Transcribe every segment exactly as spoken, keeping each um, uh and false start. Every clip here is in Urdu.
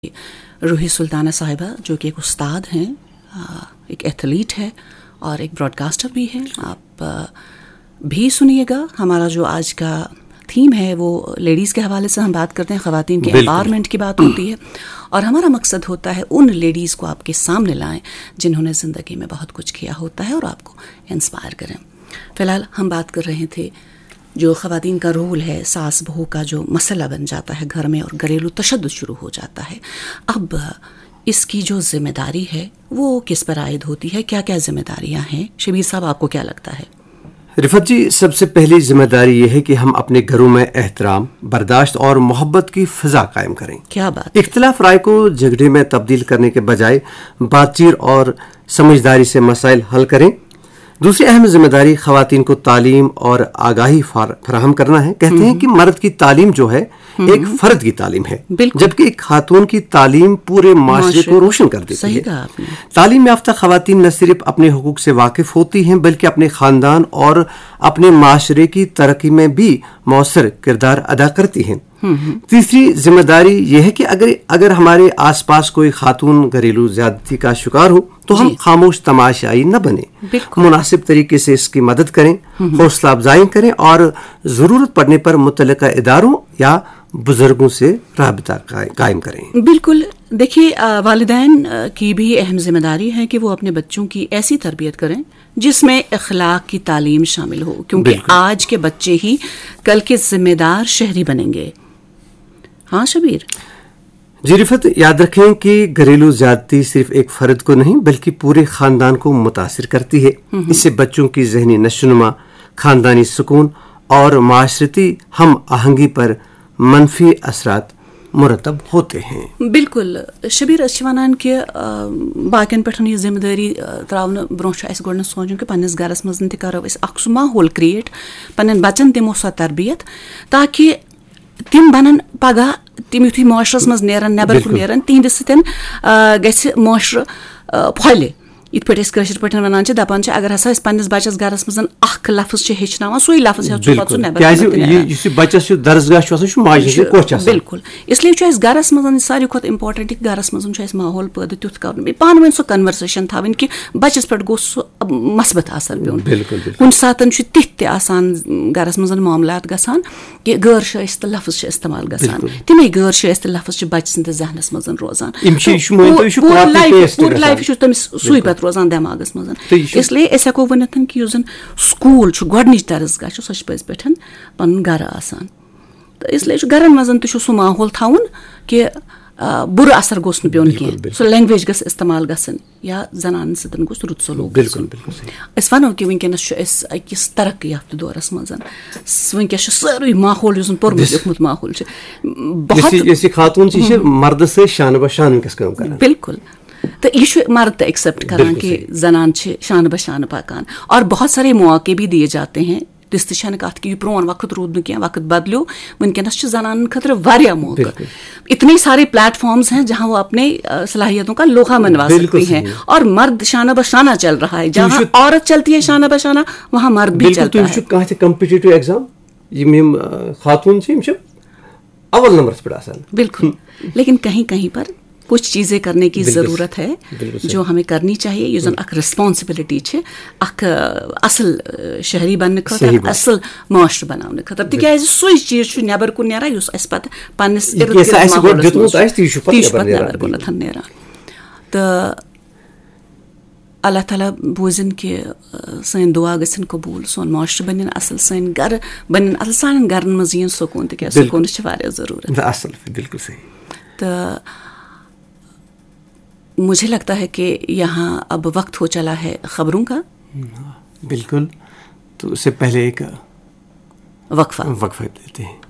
روحی سلطانہ صاحبہ جو کہ ایک استاد ہیں، ایک ایتھلیٹ ہے اور ایک براڈ کاسٹر بھی ہیں. آپ بھی سنیے گا. ہمارا جو آج کا تھیم ہے وہ لیڈیز کے حوالے سے ہم بات کرتے ہیں، خواتین کے امپاورمنٹ کی بات ہوتی ہے اور ہمارا مقصد ہوتا ہے ان لیڈیز کو آپ کے سامنے لائیں جنہوں نے زندگی میں بہت کچھ کیا ہوتا ہے اور آپ کو انسپائر کریں. فی الحال ہم بات کر رہے تھے جو خواتین کا رول ہے، ساس بہو کا جو مسئلہ بن جاتا ہے گھر میں اور گھریلو تشدد شروع ہو جاتا ہے. اب اس کی جو ذمہ داری ہے وہ کس پر عائد ہوتی ہے؟ کیا کیا ذمہ داریاں ہیں؟ شبیر صاحب، آپ کو کیا لگتا ہے؟ رفت جی، سب سے پہلی ذمہ داری یہ ہے کہ ہم اپنے گھروں میں احترام، برداشت اور محبت کی فضا قائم کریں. کیا بات! اختلاف رائے کو جھگڑے میں تبدیل کرنے کے بجائے بات چیت اور سمجھداری سے مسائل حل کریں. دوسری اہم ذمہ داری خواتین کو تعلیم اور آگاہی فراہم کرنا ہے. کہتے ہیں کہ مرد کی تعلیم جو ہے ایک فرد کی تعلیم ہے، جبکہ ایک خاتون کی تعلیم پورے معاشرے کو روشن کر دیتی ہے. تعلیم یافتہ خواتین نہ صرف اپنے حقوق سے واقف ہوتی ہیں بلکہ اپنے خاندان اور اپنے معاشرے کی ترقی میں بھی مؤثر کردار ادا کرتی ہیں. تیسری ذمہ داری یہ ہے کہ اگر اگر ہمارے آس پاس کوئی خاتون گھریلو زیادتی کا شکار ہو تو ہم خاموش تماشائی نہ بنیں، مناسب طریقے سے اس کی مدد کریں، حوصلہ افزائی کریں اور ضرورت پڑنے پر متعلقہ اداروں یا بزرگوں سے رابطہ قائم کریں. بالکل. دیکھیے، والدین کی بھی اہم ذمہ داری ہے کہ وہ اپنے بچوں کی ایسی تربیت کریں جس میں اخلاق کی تعلیم شامل ہو، کیونکہ آج کے بچے ہی کل کے ذمہ دار شہری بنیں گے. ہاں شبیر جی. رفت، یاد رکھیں کہ گھریلو زیادتی صرف ایک فرد کو نہیں بلکہ پورے خاندان کو متاثر کرتی ہے. اس سے بچوں کی ذہنی نشوونما، خاندانی سکون اور معاشرتی ہم آہنگی پر منفی اثرات مرتب ہوتے ہیں. بالکل شبیر، أسۍ چھِ وَنان کہِ باقین پٮ۪ٹھ یہِ ذمہ دٲری تراونہٕ برونٛہہ چھُ اَسہِ گۄڈنٮ۪تھ سونٛچُن کہِ پننِس گرس منٛز تہِ کرو أسۍ اکھ سُہ ماحول کریٹ، پننٮ۪ن بچن دِمو سۄ تربیت تاکہِ تِم بنن پگہہ تِم یُتھُے معاشرس منٛز نیرن، نیبر کُن نیرن، تِہنٛدِ سۭتۍ گژھِ معاشرٕ پھۄلہِ. یِتھ پٲٹھۍ أسۍ کٲشِر پٲٹھۍ وَنان چھِ، دپان چھِ اگر ہسا أسۍ پننِس بچس گرس منٛز اکھ لفظ چھِ ہیٚچھناوان، سُے لفظ ہیٚچھِ پتہٕ سُہ نیبر. بالکل. اس لیے چھُ اَسہِ گرس منٛز ساروی کھۄتہٕ امپاٹنٹ کہِ گرس منٛز چھُ اَسہِ ماحول پٲدٕ تیُتھ کرُن، بیٚیہِ پانہٕ ؤنۍ سۄ کنورسیشن تھاوٕنۍ کہِ بچس پٮ۪ٹھ گوٚژھ سُہ مثبت اثر پیوٚن. کُنہِ ساتہٕ چھُ تِتھ تہِ آسان گرس منٛز معاملات گژھان کہِ غٲر شائستہ لفظ چھِ استعمال گژھان، تِمے غٲر شائستہ لفظ چھِ بچہٕ سٕنٛدِس ذہنس منٛز روزان، پوٗرٕ لایفہِ چھُ تٔمِس سُے پتہٕ روزان دٮ۪ماغس منٛز. اس لیے أسۍ ہٮ۪کو ؤنِتھ کہِ یُس زن سکوٗل چھُ گۄڈنِچ درسگاہ چھُ، سۄ چھِ پٔزۍ پٲٹھۍ پنُن گرٕ آسان. تہٕ اس لیے چھُ گرن منٛز تہِ چھُ سُہ ماحول تھاوُن کہِ بُرٕ اثر گوٚژھ نہٕ پیوٚن کینٛہہ، سۄ لینگویج گژھِ استعمال گژھٕنۍ یا زنانن سۭتۍ گوٚژھ رُت سلوٗک گژھُن. أسۍ وَنو کہِ وٕنکیٚنس چھُ أسۍ أکِس ترقی یافتہٕ دورس منٛز، وٕنکیٚس چھُ سٲرٕے ماحول یُس زن پوٚرمُت لیوٚکھمُت ماحول چھُ. بالکل. تہٕ یہِ چھُ مرد تہِ ایکسیپٹ کران کہ زنان چھِ شانہٕ بہ شانہٕ پکان اور بہت سارے مواقع بھی دیے جاتے ہیں. تِژھ تہِ چھنہٕ کتھ کہ یہ پرون وقت روٗد نہٕ کینٛہہ، وقت بدلیو. وٕنکیٚنس چھِ زنانن خٲطرٕ واریاہ موقع، اتنے سارے پلیٹ فارمز ہیں جہاں وہ اپنے صلاحیتوں کا لوہا منوا سکتی ہیں اور مرد شانہ بہ شانہ چل رہا ہے. جہاں عورت چلتی ہے شانہ بہ شانہ وہاں مرد بھی چلتا ہے. کانٛہہ تہِ کمپٹیٹیو ایگزام یِم یِم خاتون چھِ یِم چھِ اول نمبرس پٮ۪ٹھ آسان. بالکل. لیکن کہیں کہیں پر کچھ چیزیں کرنے کی ضرورت ہے جو ہمیں کرنی چاہیے. یُس زن اکھ ریسپانسبلٹی چھِ اکھ اصل شہری بننہٕ خٲطرٕ، اصل معاشرٕ بناونہٕ خٲطرٕ، تِکیازِ سُے چیٖز چھُ نیبر کُن نیران یُس اَسہِ پتہٕ پننِس تی چھُ پتہٕ نیبر کُنتھ نیران. تہٕ اللہ تعالیٰ بوٗزِن کہِ سٲنۍ دعا گژھن قبوٗل، سون معاشرٕ بنن اصل، سٲنۍ گرٕ بنن اصل، سانٮ۪ن گرن منٛز یِن سکوٗن، تِکیازِ سکوٗنٕچ چھِ واریاہ ضروٗرت. بالکل صحیح. تہٕ مجھے لگتا ہے کہ یہاں اب وقت ہو چلا ہے خبروں کا. بالکل. تو اس سے پہلے ایک وقفہ وقفہ دیتے ہیں.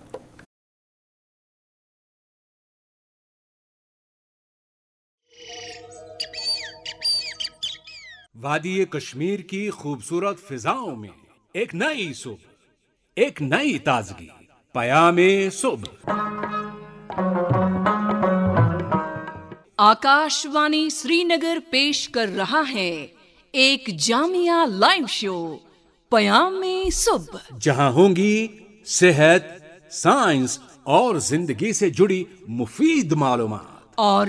وادی کشمیر کی خوبصورت فضاؤں میں ایک نئی صبح، ایک نئی تازگی، پیام صبح. آکاش وانی سری نگر پیش کر رہا ہے ایک جامعہ لائیو شو پیام صبح، جہاں ہوں گی صحت، سائنس اور زندگی سے جڑی مفید معلومات. اور